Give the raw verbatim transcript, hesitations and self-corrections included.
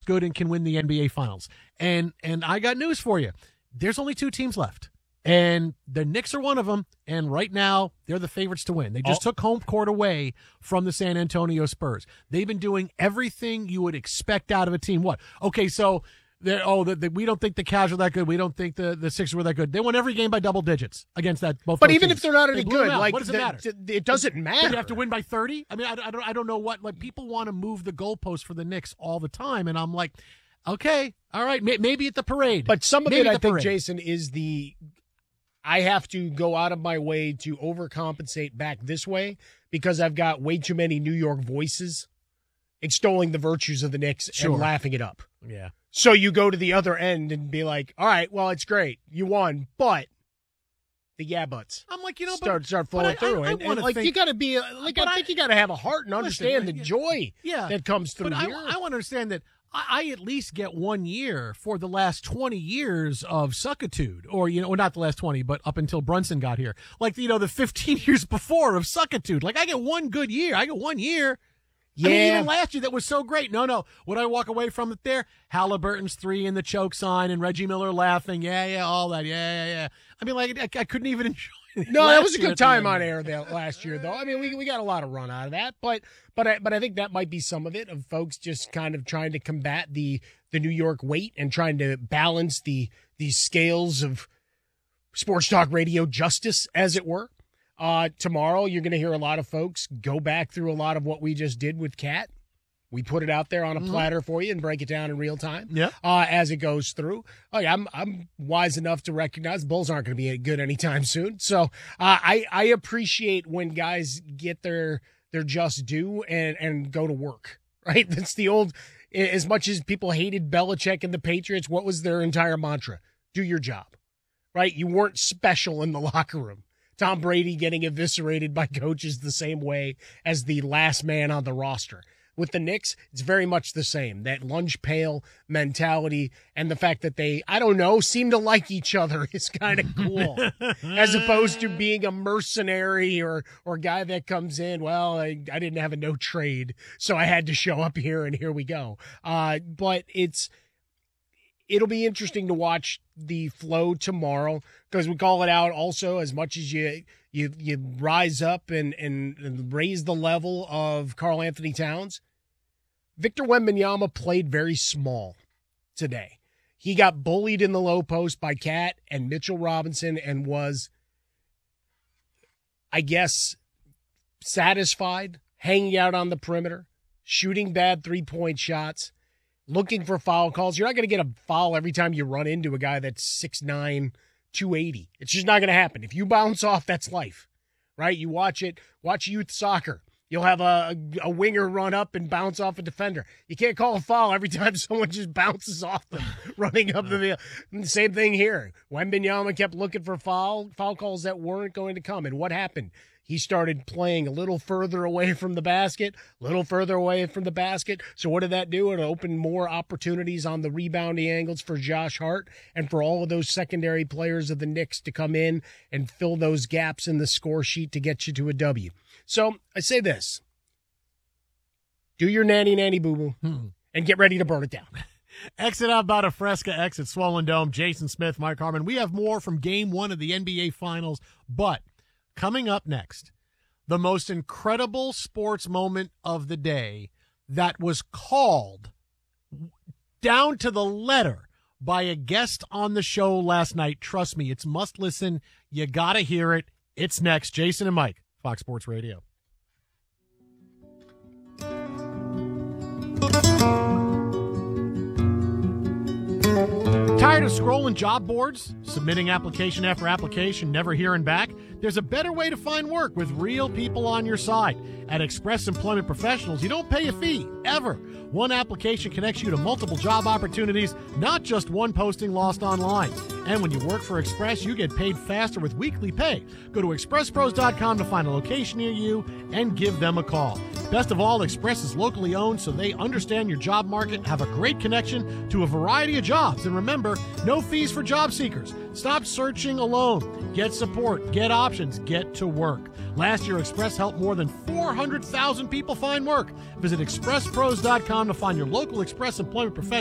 good and can win the N B A Finals. And and I got news for you. There's only two teams left. And the Knicks are one of them, and right now they're the favorites to win. They just oh. took home court away from the San Antonio Spurs. They've been doing everything you would expect out of a team. What? Okay, so they're, oh, the, the, we don't think the Cavs are that good. We don't think the, the Sixers were that good. They won every game by double digits against that. Both but even teams. if they're not any they good, like what does it the, matter? It doesn't matter. But you have to win by thirty. I mean, I, I don't, I don't know what. Like people want to move the goalposts for the Knicks all the time, and I'm like, okay, all right, may, maybe at the parade. But some of maybe it, I think, parade. Jason, is the. I have to go out of my way to overcompensate back this way because I've got way too many New York voices extolling the virtues of the Knicks sure. and laughing it up. Yeah. So you go to the other end and be like, all right, well, it's great. You won, but the yeah buts. I'm like, you know, start but, start flowing but I, through. I, I and, and like think, you got to be like I think I, you got to have a heart and understand listen, the joy yeah, that comes through but here. I, I want to understand that I, I at least get one year for the last twenty years of suckitude, or you know, or not the last twenty, but up until Brunson got here, like you know, the fifteen years before of suckitude. Like I get one good year. I get one year. Yeah. I mean, even last year that was so great. No, no. Would I walk away from it there? Halliburton's three in the choke sign and Reggie Miller laughing. Yeah, yeah, all that. Yeah, yeah, yeah. I mean, like I, I couldn't even enjoy it. No, that was a good time on air that last year, though. I mean, we we got a lot of run out of that, but but I, but I think that might be some of it of folks just kind of trying to combat the the New York weight and trying to balance the the scales of sports talk radio justice, as it were. Uh, tomorrow, you're going to hear a lot of folks go back through a lot of what we just did with Cat. We put it out there on a mm-hmm. platter for you and break it down in real time yeah. uh, as it goes through. Oh, yeah, I'm I'm wise enough to recognize the Bulls aren't going to be good anytime soon. So uh, I I appreciate when guys get their their just due and, and go to work, right? That's the old, as much as people hated Belichick and the Patriots, what was their entire mantra? Do your job, right? You weren't special in the locker room. Tom Brady getting eviscerated by coaches the same way as the last man on the roster. With the Knicks, it's very much the same. That lunch pail mentality and the fact that they, I don't know, seem to like each other is kind of cool. As opposed to being a mercenary or or guy that comes in, well, I, I didn't have a no trade, so I had to show up here and here we go. Uh, but it's it'll be interesting to watch the flow tomorrow because we call it out also as much as you you you rise up and, and, and raise the level of Karl Anthony Towns. Victor Wembanyama played very small today. He got bullied in the low post by Cat and Mitchell Robinson and was, I guess, satisfied, hanging out on the perimeter, shooting bad three-point shots, looking for foul calls. You're not going to get a foul every time you run into a guy that's six nine, two eighty. It's just not going to happen. If you bounce off, that's life, right? You watch it, watch youth soccer. You'll have a, a winger run up and bounce off a defender. You can't call a foul every time someone just bounces off them running up the field. And the same thing here. Wembanyama kept looking for foul, foul calls that weren't going to come. And what happened? He started playing a little further away from the basket, a little further away from the basket. So what did that do? It opened more opportunities on the rebounding angles for Josh Hart and for all of those secondary players of the Knicks to come in and fill those gaps in the score sheet to get you to a W. So I say this. Do your nanny nanny boo-boo hmm. and get ready to burn it down. Exit out about a Fresca, exit Swollen Dome. Jason Smith, Mike Harmon. We have more from game one of the N B A Finals, but coming up next, the most incredible sports moment of the day that was called down to the letter by a guest on the show last night. Trust me, it's must listen. You got to hear it. It's next. Jason and Mike, Fox Sports Radio. Tired of scrolling job boards, submitting application after application, never hearing back? There's a better way to find work with real people on your side. At Express Employment Professionals, you don't pay a fee, ever. One application connects you to multiple job opportunities, not just one posting lost online. And when you work for Express, you get paid faster with weekly pay. Go to express pros dot com to find a location near you and give them a call. Best of all, Express is locally owned, so they understand your job market, have a great connection to a variety of jobs. And remember, no fees for job seekers. Stop searching alone. Get support, get options, get to work. Last year, Express helped more than four hundred thousand people find work. Visit express pros dot com to find your local Express employment professional.